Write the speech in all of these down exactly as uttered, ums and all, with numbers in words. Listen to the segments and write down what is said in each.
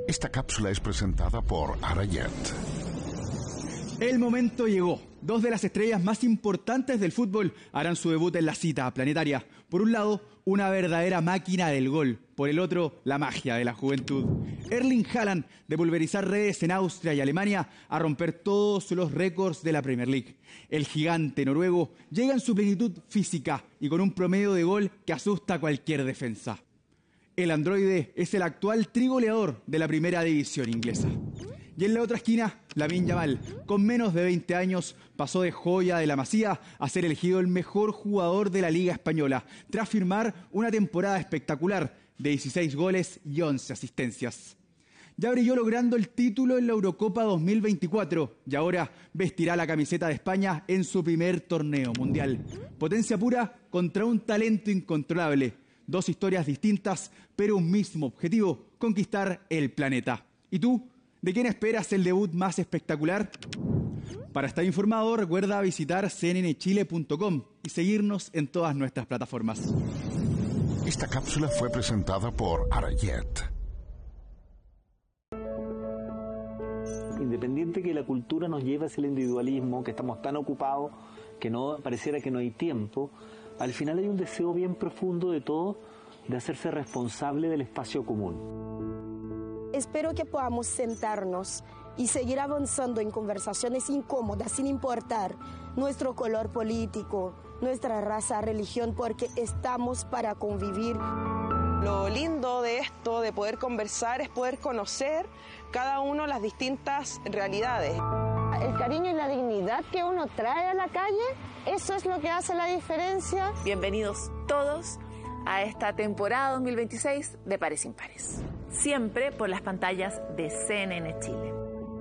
Esta cápsula es presentada por Arayet. El momento llegó. Dos de las estrellas más importantes del fútbol harán su debut en la cita planetaria. Por un lado, una verdadera máquina del gol. Por el otro, la magia de la juventud. Erling Haaland, de pulverizar redes en Austria y Alemania, a romper todos los récords de la Premier League. El gigante noruego llega en su plenitud física y con un promedio de gol que asusta a cualquier defensa. El androide es el actual trigoleador de la primera división inglesa. Y en la otra esquina, Lamine Yamal, con menos de veinte años, pasó de joya de la Masía a ser elegido el mejor jugador de la Liga Española, tras firmar una temporada espectacular de dieciséis goles y once asistencias. Ya brilló logrando el título en la Eurocopa dos mil veinticuatro y ahora vestirá la camiseta de España en su primer torneo mundial. Potencia pura contra un talento incontrolable. Dos historias distintas, pero un mismo objetivo: conquistar el planeta. ¿Y tú? ¿De quién esperas el debut más espectacular? Para estar informado, recuerda visitar c n n chile punto com y seguirnos en todas nuestras plataformas. Esta cápsula fue presentada por Arayet. Independiente que la cultura nos lleve hacia el individualismo, que estamos tan ocupados que no pareciera que no hay tiempo, al final hay un deseo bien profundo de todos de hacerse responsable del espacio común. Espero que podamos sentarnos y seguir avanzando en conversaciones incómodas sin importar nuestro color político, nuestra raza, religión, porque estamos para convivir. Lo lindo de esto, de poder conversar, es poder conocer cada uno las distintas realidades. El cariño y la dignidad que uno trae a la calle, eso es lo que hace la diferencia. Bienvenidos todos a esta temporada dos mil veintiséis de Pares Impares. Siempre por las pantallas de C N N Chile.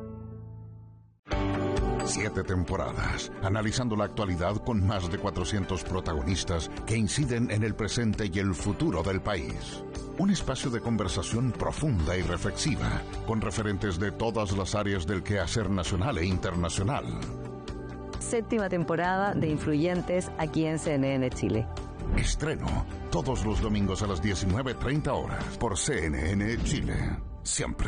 Siete temporadas, analizando la actualidad con más de cuatrocientos protagonistas que inciden en el presente y el futuro del país. Un espacio de conversación profunda y reflexiva, con referentes de todas las áreas del quehacer nacional e internacional. Séptima temporada de Influyentes aquí en C N N Chile. Estreno todos los domingos a las diecinueve treinta horas por C N N Chile. Siempre.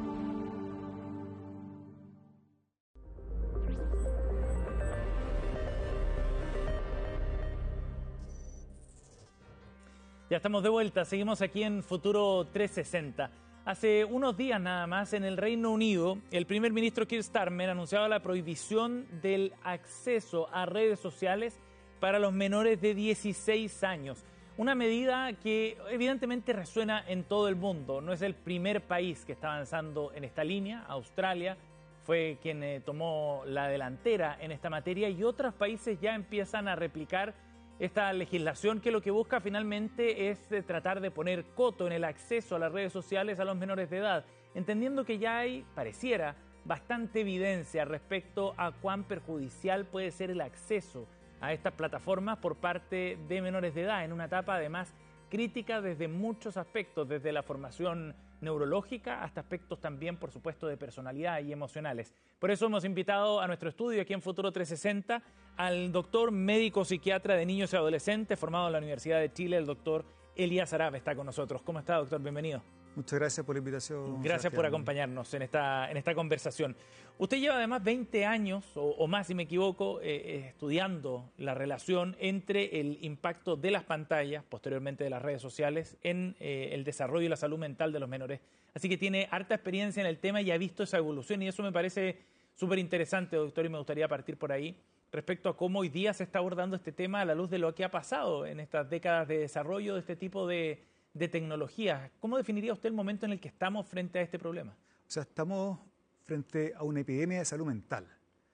Ya estamos de vuelta, seguimos aquí en Futuro trescientos sesenta. Hace unos días nada más, en el Reino Unido, el primer ministro Keir Starmer anunciaba la prohibición del acceso a redes sociales para los menores de dieciséis años. Una medida que evidentemente resuena en todo el mundo. No es el primer país que está avanzando en esta línea. Australia fue quien eh, tomó la delantera en esta materia y otros países ya empiezan a replicar esta legislación que lo que busca finalmente es eh, tratar de poner coto en el acceso a las redes sociales a los menores de edad, entendiendo que ya hay, pareciera, bastante evidencia respecto a cuán perjudicial puede ser el acceso a estas plataformas por parte de menores de edad, en una etapa además crítica desde muchos aspectos, desde la formación neurológica hasta aspectos también, por supuesto, de personalidad y emocionales. Por eso hemos invitado a nuestro estudio aquí en Futuro trescientos sesenta al doctor médico psiquiatra de niños y adolescentes formado en la Universidad de Chile, el doctor Elías Arab está con nosotros. ¿Cómo está, doctor? Bienvenido. Muchas gracias por la invitación. Gracias Sebastián. Por acompañarnos en esta, en esta conversación. Usted lleva además veinte años, o, o más si me equivoco, eh, estudiando la relación entre el impacto de las pantallas, posteriormente de las redes sociales, en eh, el desarrollo y la salud mental de los menores. Así que tiene harta experiencia en el tema y ha visto esa evolución y eso me parece súper interesante, doctor, y me gustaría partir por ahí respecto a cómo hoy día se está abordando este tema a la luz de lo que ha pasado en estas décadas de desarrollo de este tipo de de tecnología. ¿Cómo definiría usted el momento en el que estamos frente a este problema? O sea, estamos frente a una epidemia de salud mental,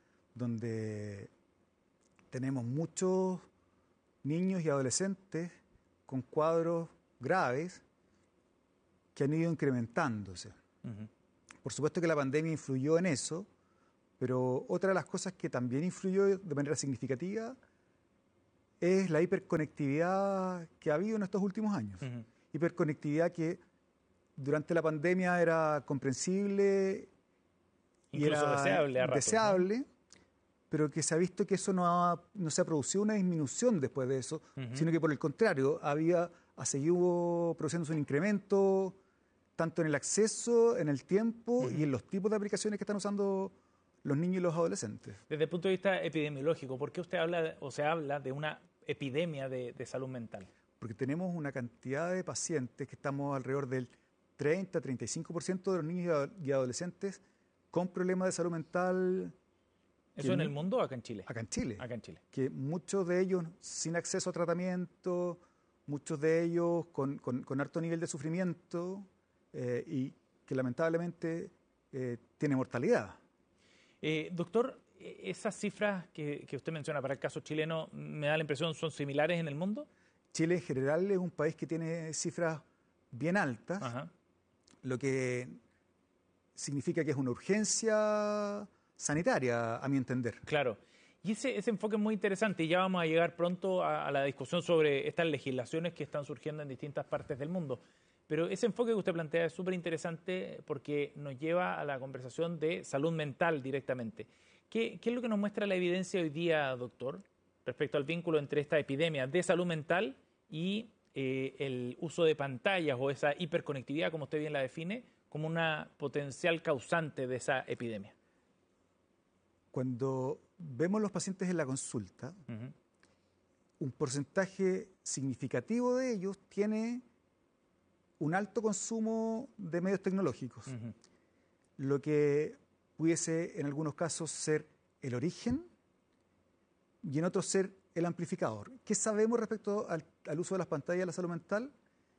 donde tenemos muchos niños y adolescentes con cuadros graves que han ido incrementándose. Uh-huh. Por supuesto que la pandemia influyó en eso, pero otra de las cosas que también influyó de manera significativa es la hiperconectividad que ha habido en estos últimos años. Uh-huh. Hiperconectividad que durante la pandemia era comprensible y incluso era deseable, a ratos, deseable ¿no? Pero que se ha visto que eso no, ha, no se ha producido una disminución después de eso, uh-huh. sino que por el contrario, había, ha seguido produciéndose un incremento tanto en el acceso, en el tiempo uh-huh. y en los tipos de aplicaciones que están usando los niños y los adolescentes. Desde el punto de vista epidemiológico, ¿por qué usted habla o se habla de una epidemia de, de salud mental? Porque tenemos una cantidad de pacientes que estamos alrededor del treinta a treinta y cinco por ciento de los niños y adolescentes con problemas de salud mental. ¿Eso en el mundo o acá en Chile? Acá en Chile. Acá en Chile. Que muchos de ellos sin acceso a tratamiento, muchos de ellos con, con, con alto nivel de sufrimiento eh, y que lamentablemente eh, tiene mortalidad. Eh, doctor, ¿esas cifras que, que usted menciona para el caso chileno me da la impresión son similares en el mundo? Chile en general es un país que tiene cifras bien altas, Ajá. lo que significa que es una urgencia sanitaria, a mi entender. Claro. Y ese, ese enfoque es muy interesante y ya vamos a llegar pronto a, a la discusión sobre estas legislaciones que están surgiendo en distintas partes del mundo. Pero ese enfoque que usted plantea es súper interesante porque nos lleva a la conversación de salud mental directamente. ¿Qué, ¿Qué es lo que nos muestra la evidencia hoy día, doctor, respecto al vínculo entre esta epidemia de salud mental y eh, el uso de pantallas o esa hiperconectividad, como usted bien la define, como una potencial causante de esa epidemia? Cuando vemos los pacientes en la consulta, uh-huh. un porcentaje significativo de ellos tiene un alto consumo de medios tecnológicos, uh-huh. lo que pudiese en algunos casos ser el origen y en otros ser el amplificador. ¿Qué sabemos respecto al, al uso de las pantallas en la salud mental?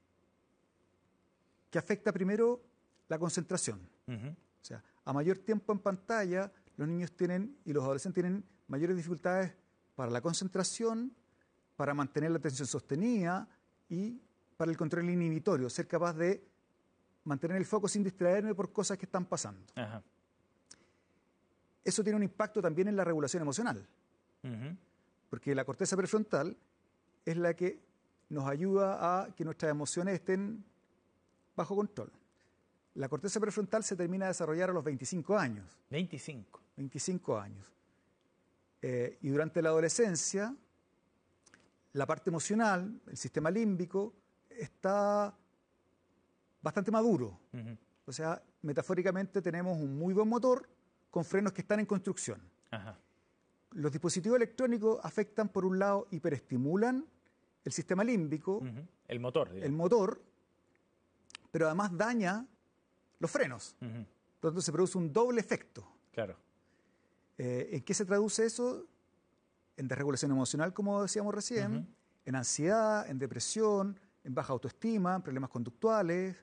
Que afecta primero la concentración. Uh-huh. O sea, a mayor tiempo en pantalla, los niños tienen y los adolescentes tienen mayores dificultades para la concentración, para mantener la atención sostenida y para el control inhibitorio, ser capaz de mantener el foco sin distraerme por cosas que están pasando. Ajá. Eso tiene un impacto también en la regulación emocional, uh-huh. porque la corteza prefrontal es la que nos ayuda a que nuestras emociones estén bajo control. La corteza prefrontal se termina de desarrollar a los veinticinco años. veinticinco. veinticinco años. Eh, y durante la adolescencia, la parte emocional, el sistema límbico, está bastante maduro. Uh-huh. O sea, metafóricamente tenemos un muy buen motor con frenos que están en construcción. Ajá. Los dispositivos electrónicos afectan, por un lado, hiperestimulan el sistema límbico. Uh-huh. El motor. Digamos. El motor, pero además daña los frenos. Uh-huh. Por lo tanto, se produce un doble efecto. Claro. Eh, ¿En qué se traduce eso? En desregulación emocional, como decíamos recién, uh-huh. en ansiedad, en depresión, en baja autoestima, en problemas conductuales,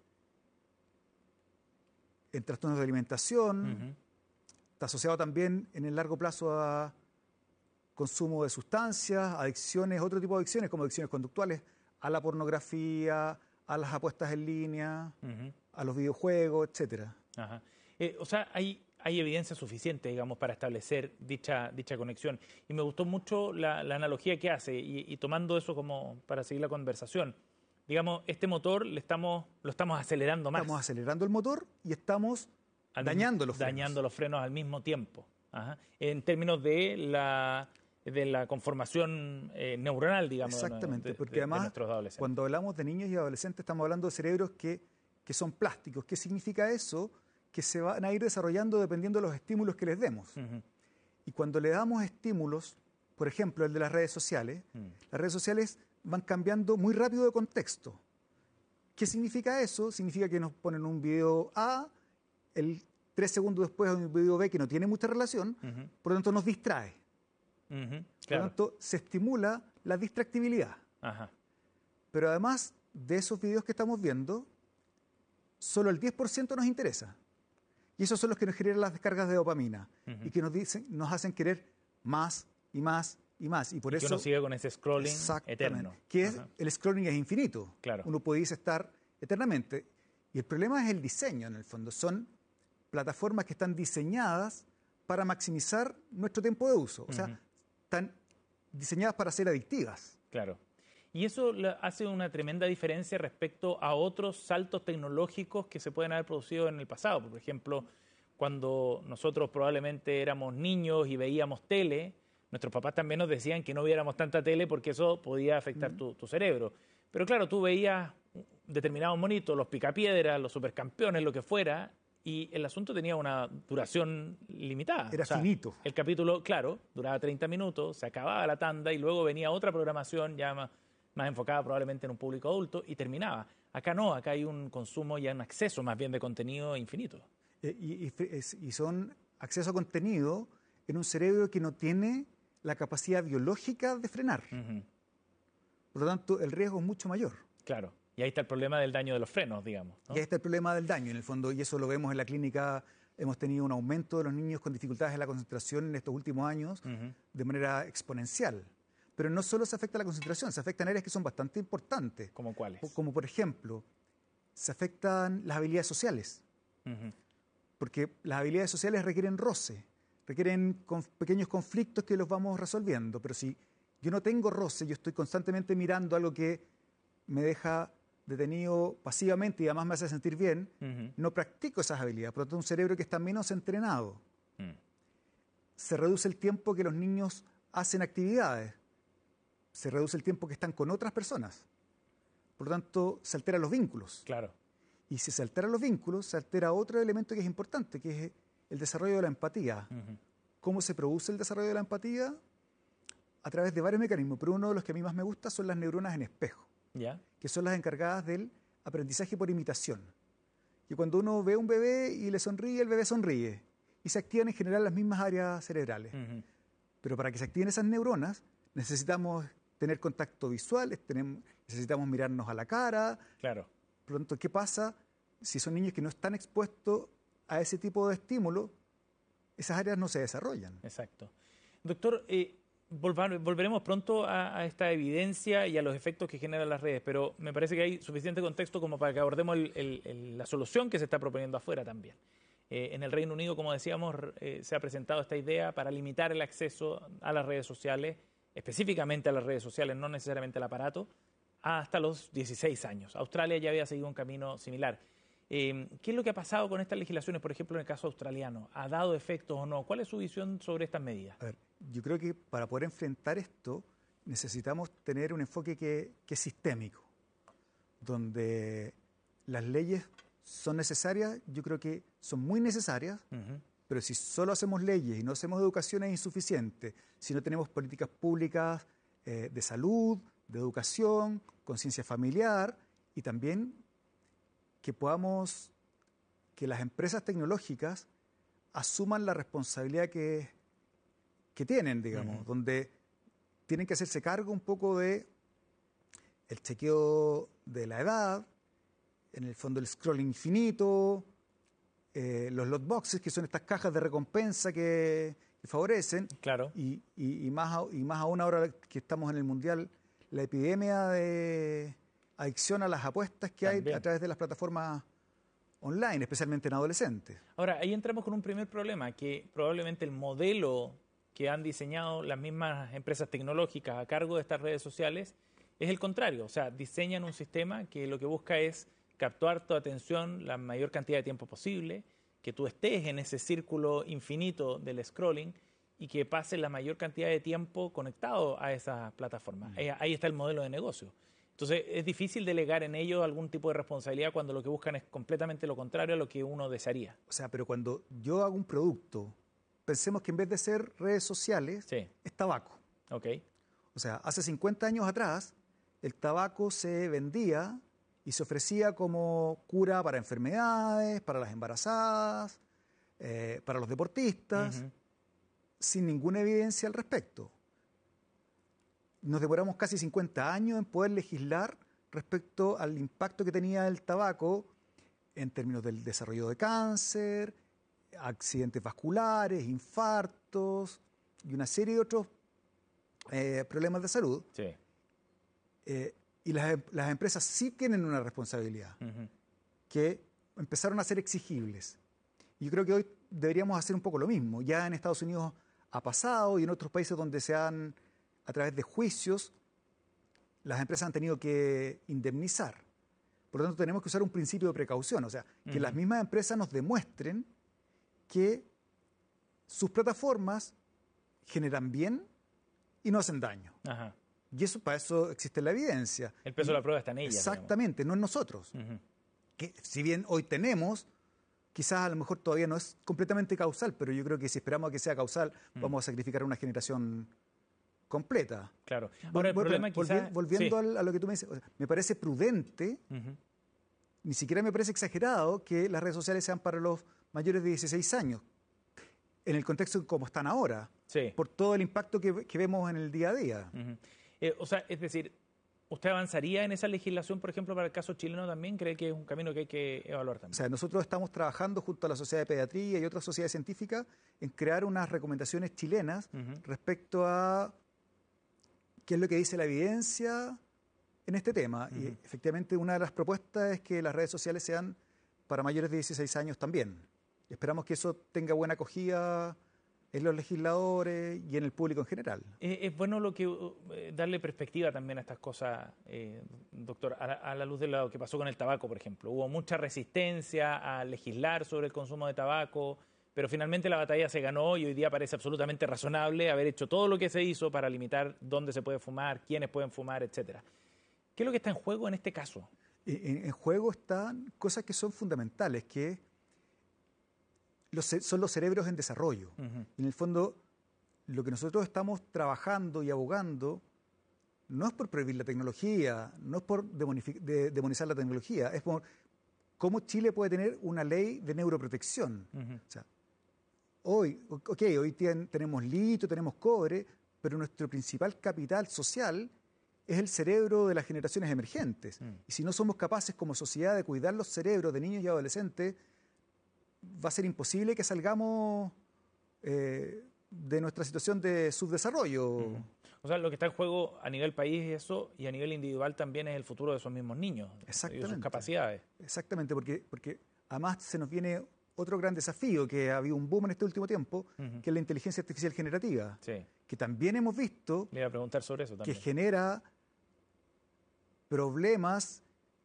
en trastornos de alimentación. Uh-huh. Está asociado también en el largo plazo a consumo de sustancias, adicciones, otro tipo de adicciones, como adicciones conductuales, a la pornografía, a las apuestas en línea, uh-huh. a los videojuegos, etcétera. Ajá. Eh, o sea, hay, hay evidencia suficiente, digamos, para establecer dicha, dicha conexión. Y me gustó mucho la, la analogía que hace, y, y tomando eso como para seguir la conversación. Digamos, este motor le estamos, lo estamos acelerando más. Estamos acelerando el motor y estamos al dañando los frenos. Dañando los frenos al mismo tiempo. Ajá. En términos de la, de la conformación eh, neuronal, digamos. Exactamente, de, porque de, además, de cuando hablamos de niños y adolescentes, estamos hablando de cerebros que, que son plásticos. ¿Qué significa eso? Que se van a ir desarrollando dependiendo de los estímulos que les demos. Uh-huh. Y cuando le damos estímulos, por ejemplo, el de las redes sociales, uh-huh. las redes sociales van cambiando muy rápido de contexto. ¿Qué significa eso? Significa que nos ponen un video A, el tres segundos después un video B que no tiene mucha relación, uh-huh. por lo tanto nos distrae. Uh-huh. Claro. Por lo tanto, se estimula la distractibilidad. Uh-huh. Pero además de esos videos que estamos viendo, solo el diez por ciento nos interesa. Y esos son los que nos generan las descargas de dopamina uh-huh. y que nos dicen, nos hacen querer más y más y más. Y por y eso que uno sigue con ese scrolling eterno. Que es, el scrolling es infinito. Claro. Uno puede estar eternamente. Y el problema es el diseño, en el fondo. Son plataformas que están diseñadas para maximizar nuestro tiempo de uso. O uh-huh. sea, están diseñadas para ser adictivas. Claro. Y eso hace una tremenda diferencia respecto a otros saltos tecnológicos que se pueden haber producido en el pasado. Por ejemplo, cuando nosotros probablemente éramos niños y veíamos tele, nuestros papás también nos decían que no viéramos tanta tele porque eso podía afectar uh-huh. tu, tu cerebro. Pero claro, tú veías determinados monitos, los picapiedras, los supercampeones, lo que fuera, y el asunto tenía una duración limitada. Era o sea, finito. El capítulo, claro, duraba treinta minutos, se acababa la tanda y luego venía otra programación ya más, más enfocada probablemente en un público adulto y terminaba. Acá no, acá hay un consumo y un acceso más bien de contenido infinito. Eh, y, y, y son acceso a contenido en un cerebro que no tiene la capacidad biológica de frenar. Uh-huh. Por lo tanto, el riesgo es mucho mayor. Claro. Y ahí está el problema del daño de los frenos, digamos, ¿no? Y ahí está el problema del daño, en el fondo, y eso lo vemos en la clínica. Hemos tenido un aumento de los niños con dificultades en la concentración en estos últimos años uh-huh. de manera exponencial. Pero no solo se afecta la concentración, se afectan áreas que son bastante importantes. ¿Como cuáles? Como, por ejemplo, se afectan las habilidades sociales. Uh-huh. Porque las habilidades sociales requieren roce, requieren conf- pequeños conflictos que los vamos resolviendo. Pero si yo no tengo roce, yo estoy constantemente mirando algo que me deja detenido pasivamente y además me hace sentir bien, uh-huh. no practico esas habilidades. Por lo tanto, un cerebro que está menos entrenado. Uh-huh. Se reduce el tiempo que los niños hacen actividades. Se reduce el tiempo que están con otras personas. Por lo tanto, se alteran los vínculos. Claro. Y si se alteran los vínculos, se altera otro elemento que es importante, que es el desarrollo de la empatía. Uh-huh. ¿Cómo se produce el desarrollo de la empatía? A través de varios mecanismos, pero uno de los que a mí más me gusta son las neuronas en espejo. ¿Ya? Que son las encargadas del aprendizaje por imitación. Que cuando uno ve a un bebé y le sonríe, el bebé sonríe. Y se activan en general las mismas áreas cerebrales. Uh-huh. Pero para que se activen esas neuronas, necesitamos tener contacto visual, tenemos, necesitamos mirarnos a la cara. Claro. Por lo tanto, ¿qué pasa si son niños que no están expuestos a ese tipo de estímulo? Esas áreas no se desarrollan. Exacto. Doctor, eh, volveremos pronto a, a esta evidencia y a los efectos que generan las redes, pero me parece que hay suficiente contexto como para que abordemos el, el, el, la solución que se está proponiendo afuera también. Eh, en el Reino Unido, como decíamos, eh, se ha presentado esta idea para limitar el acceso a las redes sociales, específicamente a las redes sociales, no necesariamente al aparato, hasta los dieciséis años. Australia ya había seguido un camino similar. Eh, ¿Qué es lo que ha pasado con estas legislaciones, por ejemplo, en el caso australiano? ¿Ha dado efectos o no? ¿Cuál es su visión sobre estas medidas? A ver, yo creo que para poder enfrentar esto necesitamos tener un enfoque que, que es sistémico, donde las leyes son necesarias, yo creo que son muy necesarias, uh-huh. pero si solo hacemos leyes y no hacemos educación es insuficiente, si no tenemos políticas públicas eh, de salud, de educación, conciencia familiar y también que podamos, que las empresas tecnológicas asuman la responsabilidad que, que tienen, digamos, uh-huh. donde tienen que hacerse cargo un poco de el chequeo de la edad, en el fondo el scrolling infinito, eh, los lot boxes, que son estas cajas de recompensa que, que favorecen, claro. y, y, y, más, y más aún ahora que estamos en el Mundial, la epidemia de adicción a las apuestas que También. hay a través de las plataformas online, especialmente en adolescentes. Ahora, ahí entramos con un primer problema, que probablemente el modelo que han diseñado las mismas empresas tecnológicas a cargo de estas redes sociales es el contrario. O sea, diseñan un sistema que lo que busca es captar tu atención la mayor cantidad de tiempo posible, que tú estés en ese círculo infinito del scrolling y que pases la mayor cantidad de tiempo conectado a esas plataformas. Mm. Ahí, ahí está el modelo de negocio. Entonces, es difícil delegar en ellos algún tipo de responsabilidad cuando lo que buscan es completamente lo contrario a lo que uno desearía. O sea, pero cuando yo hago un producto, pensemos que en vez de ser redes sociales, sí. es tabaco. Okay. O sea, hace cincuenta años atrás, el tabaco se vendía y se ofrecía como cura para enfermedades, para las embarazadas, eh, para los deportistas, uh-huh. sin ninguna evidencia al respecto. Nos demoramos casi cincuenta años en poder legislar respecto al impacto que tenía el tabaco en términos del desarrollo de cáncer, accidentes vasculares, infartos y una serie de otros eh, problemas de salud. Sí. Eh, y las, las empresas sí tienen una responsabilidad, uh-huh. que empezaron a ser exigibles. Y yo creo que hoy deberíamos hacer un poco lo mismo. Ya en Estados Unidos ha pasado y en otros países donde se han, a través de juicios, las empresas han tenido que indemnizar. Por lo tanto, tenemos que usar un principio de precaución. O sea, que uh-huh. las mismas empresas nos demuestren que sus plataformas generan bien y no hacen daño. Ajá. Y eso, para eso existe la evidencia. El peso de la prueba está en ella. Exactamente, digamos. No en nosotros. Uh-huh. Que si bien hoy tenemos, quizás a lo mejor todavía no es completamente causal, pero yo creo que si esperamos a que sea causal, uh-huh. vamos a sacrificar una generación completa. Claro. Ahora, el Vol- problema volvi- quizás... Volviendo sí. a, a lo que tú me dices, o sea, me parece prudente, uh-huh. ni siquiera me parece exagerado que las redes sociales sean para los mayores de dieciséis años, en el contexto como están ahora, sí. por todo el impacto que, que vemos en el día a día. Uh-huh. Eh, o sea, es decir, ¿usted avanzaría en esa legislación, por ejemplo, para el caso chileno también? ¿Cree que es un camino que hay que evaluar también? O sea, nosotros estamos trabajando junto a la Sociedad de Pediatría y otras sociedades científicas en crear unas recomendaciones chilenas uh-huh. respecto a qué es lo que dice la evidencia en este tema. Uh-huh. Y efectivamente una de las propuestas es que las redes sociales sean para mayores de dieciséis años también. Esperamos que eso tenga buena acogida en los legisladores y en el público en general. Eh, es bueno lo que eh, darle perspectiva también a estas cosas, eh, doctor, a la, a la luz de lo que pasó con el tabaco, por ejemplo. Hubo mucha resistencia a legislar sobre el consumo de tabaco, pero finalmente la batalla se ganó y hoy día parece absolutamente razonable haber hecho todo lo que se hizo para limitar dónde se puede fumar, quiénes pueden fumar, etcétera. ¿Qué es lo que está en juego en este caso? En, en juego están cosas que son fundamentales, que los, son los cerebros en desarrollo. Uh-huh. En el fondo, lo que nosotros estamos trabajando y abogando no es por prohibir la tecnología, no es por de, demonizar la tecnología, es por cómo Chile puede tener una ley de neuroprotección. Uh-huh. O sea, hoy, ok, hoy ten, tenemos litio, tenemos cobre, pero nuestro principal capital social es el cerebro de las generaciones emergentes. Mm. Y si no somos capaces como sociedad de cuidar los cerebros de niños y adolescentes, va a ser imposible que salgamos eh, de nuestra situación de subdesarrollo. Mm. O sea, lo que está en juego a nivel país es eso, y a nivel individual también es el futuro de esos mismos niños. Exactamente. Y sus capacidades. Exactamente, porque, porque además se nos viene otro gran desafío, que ha habido un boom en este último tiempo, uh-huh. que es la inteligencia artificial generativa, sí. que también hemos visto Le iba a preguntar sobre eso también. que genera problemas,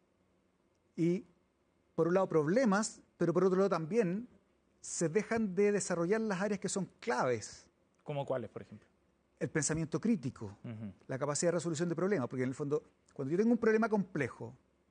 y por un lado problemas, pero por otro lado también se dejan de desarrollar las áreas que son claves. ¿Cómo cuáles, por ejemplo? El pensamiento crítico, uh-huh. la capacidad de resolución de problemas, porque en el fondo, cuando yo tengo un problema complejo,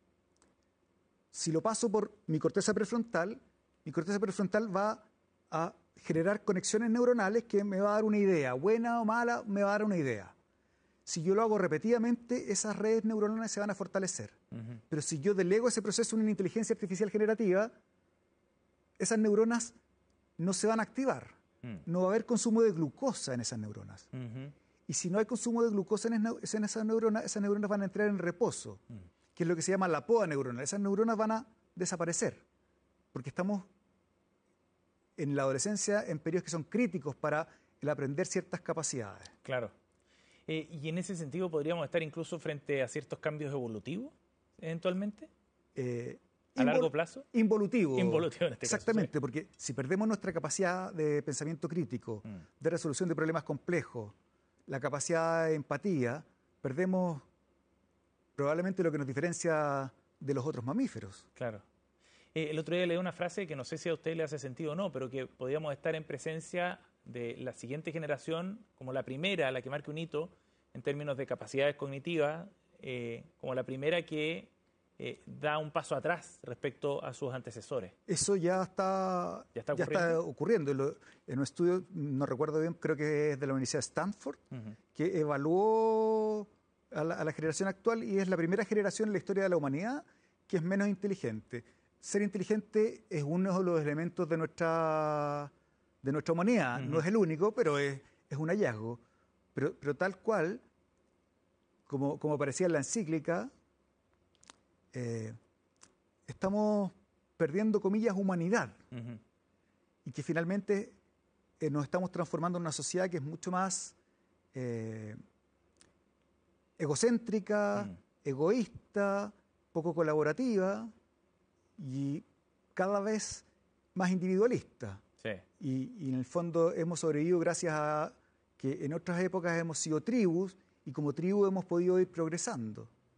si lo paso por mi corteza prefrontal, mi corteza prefrontal va a generar conexiones neuronales que me va a dar una idea, buena o mala, me va a dar una idea. Si yo lo hago repetidamente, esas redes neuronales se van a fortalecer. Uh-huh. Pero si yo delego ese proceso en una inteligencia artificial generativa, esas neuronas no se van a activar. Uh-huh. No va a haber consumo de glucosa en esas neuronas. Uh-huh. Y si no hay consumo de glucosa en, es, en esas neuronas, esas neuronas van a entrar en reposo, uh-huh. que es lo que se llama la poda neuronal. Esas neuronas van a desaparecer, porque estamos en la adolescencia en periodos que son críticos para el aprender ciertas capacidades. Claro. Eh, y en ese sentido, ¿podríamos estar incluso frente a ciertos cambios evolutivos, eventualmente? Eh, ¿A invol- largo plazo? Involutivo. Involutivo en este Exactamente, caso, sí. Porque si perdemos nuestra capacidad de pensamiento crítico, mm. de resolución de problemas complejos, la capacidad de empatía, perdemos probablemente lo que nos diferencia de los otros mamíferos. Claro. Eh, el otro día leí una frase que no sé si a usted le hace sentido o no, pero que podríamos estar en presencia de la siguiente generación como la primera, la que marque un hito en términos de capacidades cognitivas, eh, como la primera que eh, da un paso atrás respecto a sus antecesores. Eso ya está, ya está ya ocurriendo. Está ocurriendo. Lo, en un estudio, no recuerdo bien, creo que es de la Universidad de Stanford, uh-huh. que evaluó a la, a la generación actual y es la primera generación en la historia de la humanidad que es menos inteligente. Ser inteligente es uno de los elementos de nuestra... de nuestra humanidad. Uh-huh. No es el único, pero es, es un hallazgo. Pero, pero tal cual, como, como aparecía en la encíclica, eh, estamos perdiendo, comillas, humanidad. Uh-huh. Y que finalmente eh, nos estamos transformando en una sociedad que es mucho más eh, egocéntrica, uh-huh. egoísta, poco colaborativa y cada vez más individualista. Sí. Y, y en el fondo hemos sobrevivido gracias a que en otras épocas hemos sido tribus y como tribu hemos podido ir progresando.